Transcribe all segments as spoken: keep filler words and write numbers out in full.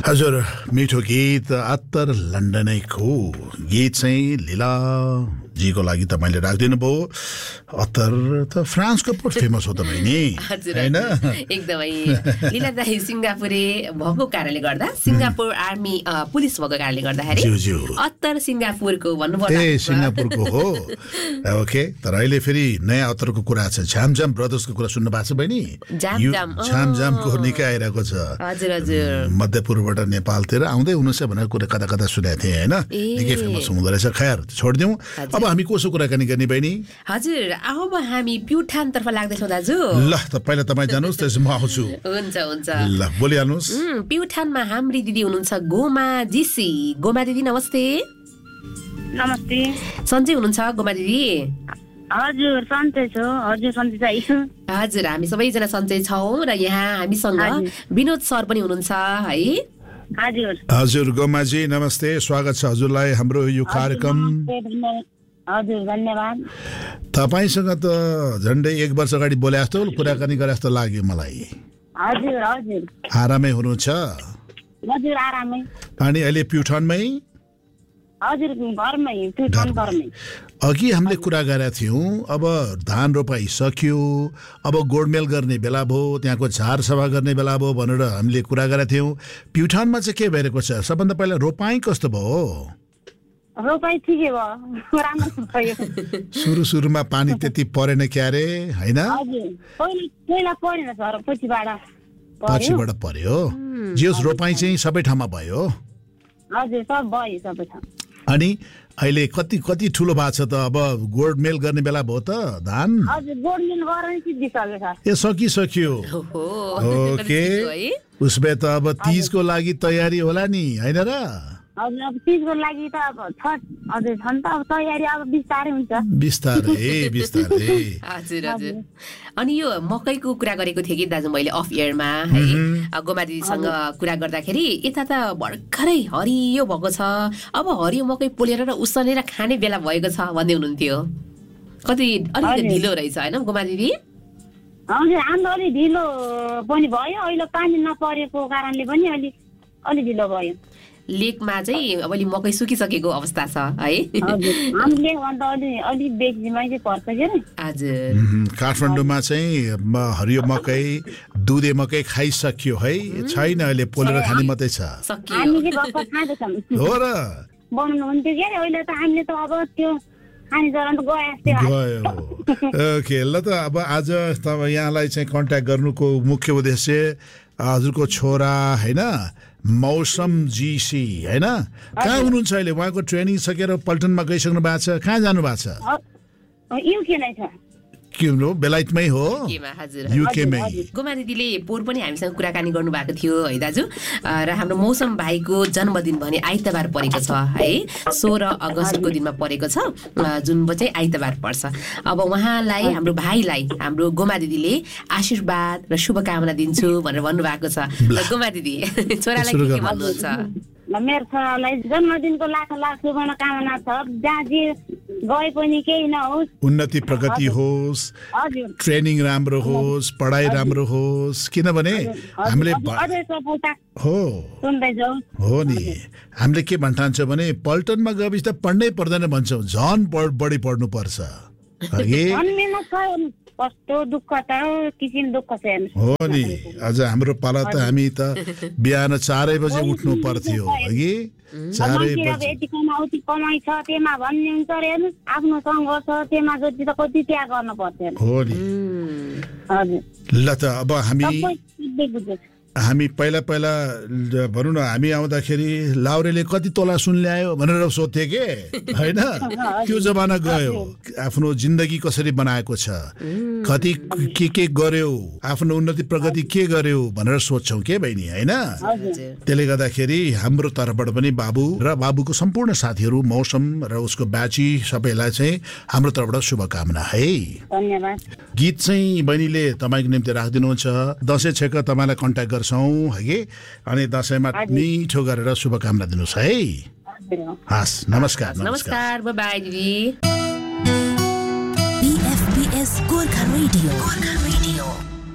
हजुर मिठो गीत अत्तर लन्डनैको गीत चाहिँ लीला जीको लागि तपाईले राखिदिनु भयो। अत्तर त फ्रान्सको पो फेमस हो त बहिनी हैन? एकदमै लीला दाइ सिङ्गापुरे भएको कारणले गर्दा सिङ्गापुर आर्मी पुलिस भएको कारणले गर्दाखेरि अत्तर सिङ्गापुरको भन्नुपर्दा ए सिङ्गापुरको हो। ओके, तर अहिले फेरि नयाँ अत्तरको कुरा छ, छ्यामझाम ब्रदर्सको कुरा सुन्नु भएको छ बहिनी? छ्यामझामको निकै आइरहेको छ। हजुर हजुर, मध्यपूर्वबाट नेपालतिर आउँदै हुनुहुन्छ भनेर कुरा कता कता सुनेको थिएँ हैन? निकै फेमस हुँदो रहेछ। खैर छोडिदिउँ, अब हामी कसो कुराकानी गर्ने बहिनी? हजुर, अब हामी प्युठानतर्फ लाग्दैछौँ दाजु। ल त पहिला तपाईँ जानुहोस्, त्यसपछि म आउँछु। हुन्छ हुन्छ, ल बोलिहाल्नुहोस्। प्युठानमा हाम्री दिदी हुनुहुन्छ गोमा जीसी। गोमा दिदी नमस्ते। नमस्ते। सन्चै हुनुहुन्छ गोमा दिदी? हजुर सन्चै छु। हजुर सन्चै छु। हजुर, हामी सबैजना सन्चै छौँ र यहाँ हामीसँग विनोद सर पनि हुनुहुन्छ है? हजुर हजुर गोमाजी नमस्ते, स्वागत छ हजुरलाई हाम्रो यो कार्यक्रम। हजुर धन्यवाद। तपाईसँग त झन्डै एक वर्ष अगाडि बोले जस्तो कुराकानी गरे जस्तो लाग्यो मलाई। हजुर हजुर, आरामै हुनुहुन्छ? हजुर आरामै। अनि अहिले प्युठानमै? हजुर घरमै, प्युठान घरमै। अघि हामीले कुरा गरेका थियौँ, अब धान रोपाइ सकियो, अब गोडमेल गर्ने बेला भयो, त्यहाँको झार सफा गर्ने बेला भयो भनेर हामीले कुरा गरेका थियौँ। प्युठानमा चाहिँ के भइरहेको छ? सबभन्दा पहिला रोपाइ कस्तो भयो? रोपाइ ठिकै भयो, राम्रो भयो। सुरु सुरुमा पानी त्यति परेन क्यारे हैन? हजुर, पहिला पहिला परेन सर, पछिबाट पछिबाट पर्यो। जियोस् रोपाइ चाहिँ सबै ठाउँमा भयो? हजुर सब भयो सबै ठाउँ। अनि अहिले कति कति ठुलो भएको छ त? अब गोडमेल गर्ने बेला भयो त धान? हजुर गोडमेल गरेर सिद्धिसक्यो सर। ए सकिसक्यो। ओके, उसबे त अब तीजको लागि तयारी होला नि हैन र? हजुर अब तीजको लागि त अब छठ हजुर छन् त, अब तयारी अब बिस्तारै हुन्छ। बिस्तारै बिस्तारै। हजुर हजुर। अनि यो मकैको कुरा गरेको थिएँ कि दाजु मैले अफ एयरमा है, गोमा दिदीसँग कुरा गर्दाखेरि यता त भर्खरै हरियो भएको छ, अब हरियो मकै पोलेर र उसिनेर खाने बेला भएको छ भन्दै हुनुहुन्थ्यो। कति अलिकति ढिलो रहेछ होइन गोमा दिदी? हजुर हाम्रो अलि ढिलो पनि भयो, अहिले पानी नपरेको कारणले पनि अलि अलि ढिलो भयो। लेकमा चाहिँ अब अलि मकै सुकिसकेको अवस्था छ है? हामीले भन्दा अलि अलि बेसीमै चाहिँ पर्छ के रे? हजुर। काठमाडौँमा चाहिँ हरियो मकै दुधे मकै खाइसक्यो है, छैन अहिले पोलेर खाने मात्रै छ। हामी चाहिँ भर्खर खाँदैछौँ। हो र? बनाउनु हुन्थ्यो के अहिले त हामीले त अब त्यो खाने चलन त गयो। ओके, ल त अब आज तपाईँ यहाँलाई चाहिँ कन्ट्याक्ट गर्नुको मुख्य उद्देश्य हजुरको छोरा होइन मौसम जीसी होइन, कहाँ हुनुहुन्छ अहिले? उहाँको ट्रेनिङ सकेर पल्टनमा गइसक्नु भएको छ, कहाँ जानु भएको छ? युके नै छ। के हो बेलायतमै हो? युकेमै। गोमा दिदीले पोहोर पनि हामीसँग कुराकानी गर्नु भएको थियो है दाजु, र हाम्रो मौसम भाइको जन्मदिन भने आइतबार परेको छ है, सोह्र अगस्तको दिनमा परेको छ, जुन चाहिँ आइतबार पर्छ। अब उहाँलाई हाम्रो भाइलाई हाम्रो गोमा दिदीले आशीर्वाद र शुभकामना दिन्छु भनेर भन्नुभएको छ। गोमा दिदी छोरालाई के भन्नुहुन्छ? मेरो छोरालाई जन्मदिनको लाख लाख शुभकामना छ, जहाँ जे गए पनि केही नहोस्, उन्नति प्रगति होस्, ट्रेनिङ राम्रो होस्, पढाइ राम्रो होस्, किनभने हामीले हो हो नि हामीले के भन्ठान्छौँ भने पल्टनमा गएपछि त पढ्नै पर्दैन भन्छौँ, झन् बढी पढ्नु पर्छ। कस्तो दुःख त किसिम दुःख छ हो नि। अझ हाम्रो पाला त हामी त बिहान चारै बजे उठ्नु पर्थ्यो हगि, चारै बजे कमाइ छ त्यसमा भन्ने हुन्छ रे, आफ्नो सङ्घर्ष त्यसमा जति त कति त्याग गर्नु पर्थ्यो हो नि। ल त अब हामी हामी पहिला पहिला भनौँ न, हामी आउँदाखेरि लाउरेले कति तोला सुन ल्यायो भनेर सोध्थे के होइन? त्यो जमाना गयो। आफ्नो जिन्दगी कसरी बनाएको छ, कति के के गर्यो, आफ्नो उन्नति प्रगति के गर्यो भनेर सोध्छौँ के बहिनी होइन? त्यसले गर्दाखेरि हाम्रो तर्फबाट पनि बाबु र बाबुको सम्पूर्ण साथीहरू, मौसम र उसको ब्याची सबैलाई चाहिँ हाम्रो तर्फबाट शुभकामना है। धन्यवाद। गीत चाहिँ बहिनीले तपाईँको निम्ति राखिदिनुहुन्छ, दसैँ छेक तपाईँलाई कन्ट्याक्ट गर्छौँ है, अनि दसैँमा मिठो गरेर शुभकामना दिनुहोस् है। हस् नमस्कार। नमस्कार, बाइ बाइ दिदी। बीएफपीएस गोर्खा रेडियो।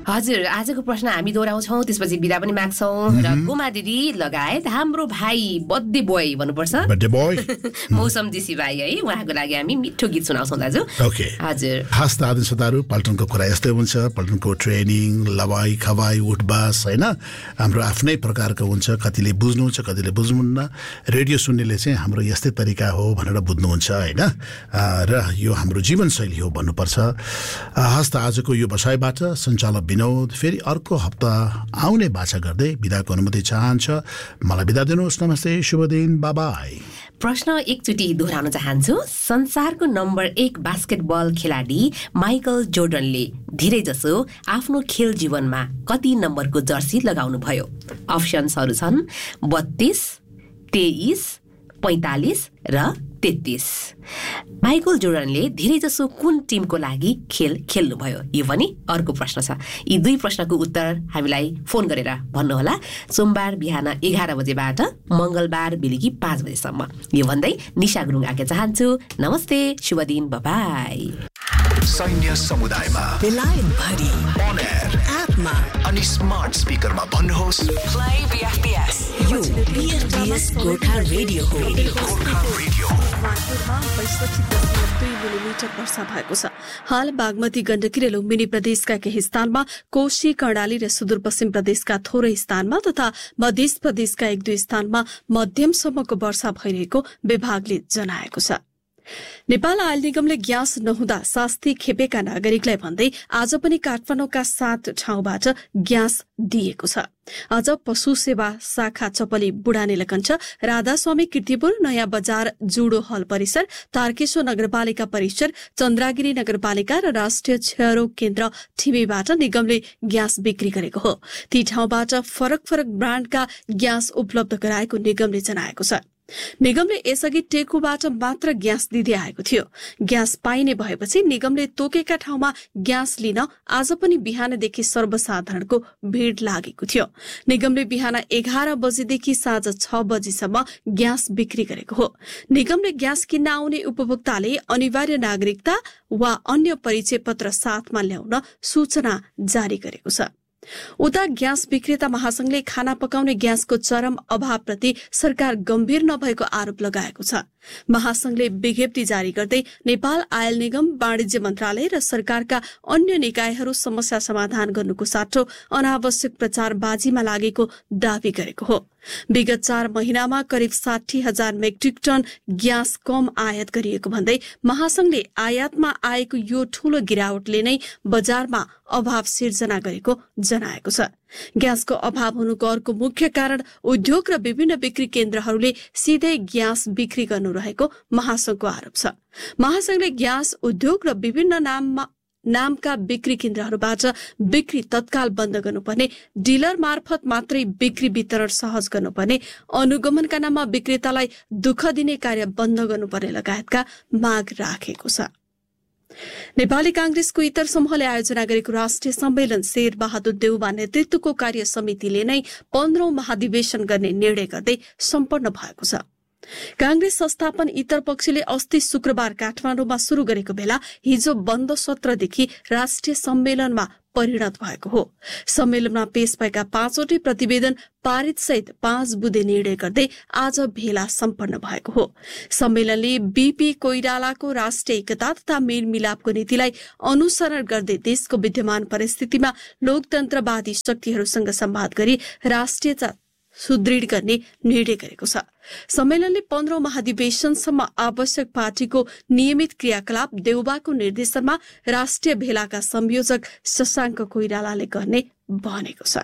हजुर, आजको प्रश्न हामी दोहोऱ्याउँछौँ, त्यसपछि बिदा पनि माग्छौँ र गुमा दिदी लगायत हाम्रो भाइ बर्थडे बोय भन्नुपर्छ, बर्थडे बोय मौसम जीसी भाइ है, उहाँको लागि हामी मिठो गीत सुनाउँछौँ दाजु। ओके हजुर, खास दाजु सदाहरू पल्टनको कुरा यस्तै हुन्छ। पल्टनको ट्रेनिङ, लवाई खवाई, उठबास होइन, हाम्रो आफ्नै प्रकारको हुन्छ। कतिले बुझ्नुहुन्छ, कतिले बुझ्नुहुन्न। रेडियो सुन्नेले चाहिँ हाम्रो यस्तै तरिका हो भनेर बुझ्नुहुन्छ होइन, र यो हाम्रो जीवनशैली हो भन्नुपर्छ। हस्त आजको यो बसाइबाट सञ्चालक विनोद फेरि अर्को हप्ता आउने बाछा गर्दै बिदाको अनुमति चाहन्छ। मलाई बिदा दिनुहोस्, नमस्ते, शुभ दिन, बाय बाय। प्रश्न एकचोटि दोहोऱ्याउन चाहन्छु। संसारको नम्बर एक बास्केटबल खेलाडी माइकल जोर्डनले धेरै जसो आफ्नो खेल जीवनमा कति नम्बरको जर्सी लगाउनु भयो? अप्सन्सहरू छन् बत्तीस, तेइस, पैँतालिस र तेत्तिस। माइकल जोर्डनले धेरै जसो कुन टिमको लागि खेल खेल्नुभयो? यो पनि अर्को प्रश्न छ। यी दुई प्रश्नको उत्तर हामीलाई फोन गरेर भन्नुहोला। सोमबार बिहान एघार बजेबाट मङ्गलबार बेलुकी पाँच बजेसम्म। यो भन्दै निशा गुरुङ आके चाहन्छु। नमस्ते, शुभ दिन, बाई। सैन्य समुदायमा बेलायत भरि अन एयर एपमा अनि स्मार्ट स्पिकरमा भन्नुहोस् प्ले बीएफपीएस। यो बीएफपीएस गोर्खा रेडियो हो। गोर्खा रेडियो पैँसठी दशमलव दुई मिलिमिटर वर्षा भएको छ। हाल बागमती, गण्डकी र लुम्बिनी प्रदेशका केही स्थानमा, कोशी, कर्णाली र सुदूरपश्चिम प्रदेशका थोरै स्थानमा तथा मध्य प्रदेशका एक दुई स्थानमा मध्यमसम्मको वर्षा भइरहेको विभागले जनाएको छ। नेपाल आयल निगमले ग्यास नहुँदा शास्ति खेपेका नागरिकलाई भन्दै आज पनि काठमाडौँका सात ठाउँबाट ग्यास दिएको छ। आज पशु सेवा शाखा चपली बुढाने लकन्छ, राधास्वामी कीर्तिपुर, नयाँ बजार, जुडो हल परिसर, तारकेश्वर नगरपालिका परिसर, चन्द्रागिरी नगरपालिका र राष्ट्रिय क्षयरोग केन्द्र ठिमीबाट निगमले ग्यास बिक्री गरेको हो। ती ठाउँबाट फरक फरक ब्रान्डका ग्यास उपलब्ध गराएको निगमले जनाएको छ। निगमले यसअघि टेकुबाट मात्र ग्यास दिँदै आएको थियो। ग्यास पाइने भएपछि निगमले तोकेका ठाउँमा ग्यास लिन आज पनि बिहानदेखि सर्वसाधारणको भीड़ लागेको थियो। निगमले बिहान एघार बजेदेखि साँझ छ बजीसम्म ग्यास बिक्री गरेको हो। निगमले ग्यास किन्न आउने उपभोक्ताले अनिवार्य नागरिकता वा अन्य परिचय पत्र साथमा ल्याउन सूचना जारी गरेको छ। उता ग्यास विक्रेता महासंघले खाना पकाउने ग्यासको चरम अभावप्रति सरकार गम्भीर नभएको आरोप लगाएको छ। महासंघले विज्ञप्ति जारी गर्दै नेपाल आयल निगम, वाणिज्य मन्त्रालय र सरकारका अन्य निकायहरू समस्या समाधान गर्नुको साटो अनावश्यक प्रचारबाजीमा लागेको दावी गरेको हो। विगत चार महिनामा करिब साठी हजार मेट्रिक टन ग्यास कम आयात गरिएको भन्दै महासंघले आयातमा आएको यो ठूलो गिरावटले नै बजारमा अभाव सिर्जना गरेको जनाएको छ। ग्यासको अभाव हुनुको अर्को मुख्य कारण उद्योग र विभिन्न बिक्री केन्द्रहरूले सिधै ग्यास बिक्री गर्नु रहेको महासंघको आरोप छ। महासंघले ग्यास उद्योग र विभिन्न नाममा नामका बिक्री केन्द्रहरूबाट बिक्री तत्काल बन्द गर्नुपर्ने, डिलर मार्फत मात्रै बिक्री वितरण सहज गर्नुपर्ने, अनुगमनका नाममा विक्रेतालाई दुःख दिने कार्य बन्द गर्नुपर्ने लगायतका माग राखेको छ। नेपाली कांग्रेसको इतर समूहले आयोजना गरेको राष्ट्रिय सम्मेलन शेर बहादुर देउवा नेतृत्वको कार्य समितिले नै पन्ध्रौं महाधिवेशन गर्ने निर्णय गर्दै सम्पन्न भएको छ। कांग्रेस संस्थापन इतर पक्षले अस्ति शुक्रबार काठमाडौँमा शुरू गरेको बेला हिजो बन्द सत्रदेखि राष्ट्रिय सम्मेलनमा परिणत भएको हो। सम्मेलनमा पेश भएका पाँचवटै प्रतिवेदन पारित सहित पाँच बुँदे निर्णय गर्दै आज भेला सम्पन्न भएको हो। सम्मेलनले बीपी कोइरालाको राष्ट्रिय एकता तथा मेलमिलापको नीतिलाई अनुसरण गर्दै देशको विद्यमान परिस्थितिमा लोकतन्त्रवादी शक्तिहरूसँग संवाद गरी राष्ट्रियता सुदृढ गर्ने निर्णय गरेको छ। सम्मेलनले पन्ध्रौं महाधिवेशनसम्म आवश्यक पार्टीको नियमित क्रियाकलाप देउबाको निर्देशनमा राष्ट्रिय भेलाका संयोजक शशाङ्क कोइरालाले गर्ने भनेको छ।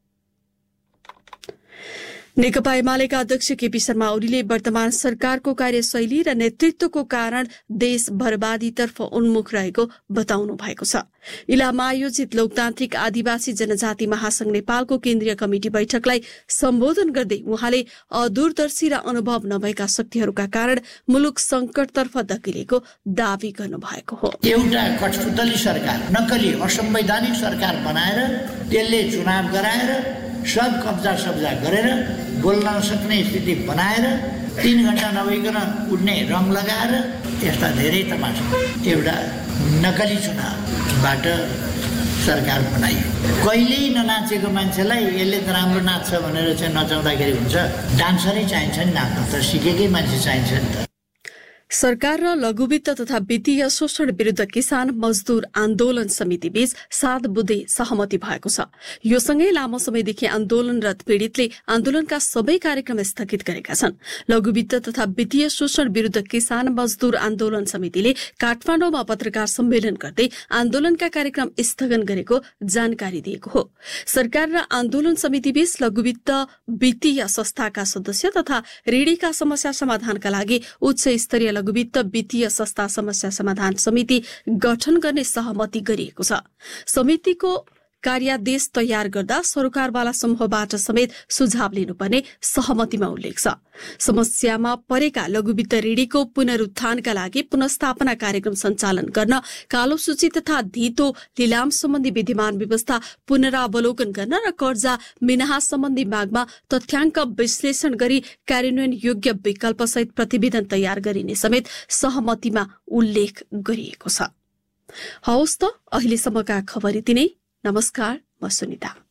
नेकपा एमालेका अध्यक्ष केपी शर्मा ओलीले वर्तमान सरकारको कार्यशैली र नेतृत्वको कारण देश बर्बादीतर्फ उन्मुख रहेको बताउनु भएको छ। इलाममा आयोजित लोकतान्त्रिक आदिवासी जनजाति महासंघ नेपालको केन्द्रीय कमिटी बैठकलाई सम्बोधन गर्दै उहाँले अदूरदर्शी र अनुभव नभएका शक्तिहरूका कारण मुलुक संकटतर्फ धकिलेको दावी गर्नुभएको हो। एउटा कठपुतली सरकार, नक्कली असंवैधानिक सरकार बनाएर त्यसले चुनाव गराएर सब कब्जा सब्जा गरेर बोल्न नसक्ने स्थिति बनाएर तीन घण्टा नभइकन उड्ने रङ लगाएर यस्ता धेरै तमासा एउटा नक्कली चुनावबाट सरकार बनाइयो। कहिल्यै ननाचेको मान्छेलाई यसले त राम्रो नाच्छ भनेर चाहिँ नचाउँदाखेरि हुन्छ। डान्सरै चाहिन्छ नि नाच्न त, सिकेकै मान्छे चाहिन्छ नि त। सरकार र लघुवित्त तथा वित्तीय शोषण विरुद्ध किसान मजदूर आन्दोलन समिति बीच सात बुँदे सहमति भएको छ। यो सँगै लामो समयदेखि आन्दोलनरत पीड़ितले आन्दोलनका सबै कार्यक्रम स्थगित गरेका छन्। लघुवित्त तथा वित्तीय शोषण विरुद्ध किसान मजदूर आन्दोलन समितिले काठमाडौँमा पत्रकार सम्मेलन गर्दै आन्दोलनका कार्यक्रम स्थगन गरेको जानकारी दिएको हो। सरकार र आन्दोलन समिति बीच लघुवित्त वित्तीय संस्थाका सदस्य तथा ऋणीका समस्या समाधानका लागि उच्च स्तरीय लघुवित्त वित्तीय संस्था समस्या समाधान समिति गठन गर्ने सहमति गरिएको छ। समितिको कार्यादेश तयार गर्दा सरकारवाला समूहबाट समेत सुझाव लिनुपर्ने सहमतिमा उल्लेख छ। समस्यामा परेका लघुवित्त ऋणीको पुनरुत्थानका लागि पुनर्स्थापना कार्यक्रम सञ्चालन गर्न, कालो सूची तथा धितो लिलाम सम्बन्धी विद्यमान व्यवस्था पुनरावलोकन गर्न र कर्जा मिनाहा सम्बन्धी मागमा तथ्याङ्क विश्लेषण गरी कार्यान्वयन योग्य विकल्पसहित प्रतिवेदन तयार गरिने समेत सहमतिमा उल्लेख गरिएको छ। हवस् त अहिलेसम्मका खबर यति नै। नमस्कार, म सुनिता।